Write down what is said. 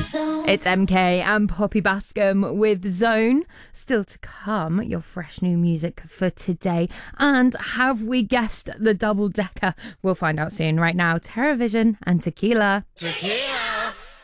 It's MK and Poppy Bascom with Zone. Still to come, your fresh new music for today. And have we guessed the double decker? We'll find out soon. Right now, TerraVision and Tequila. Tequila.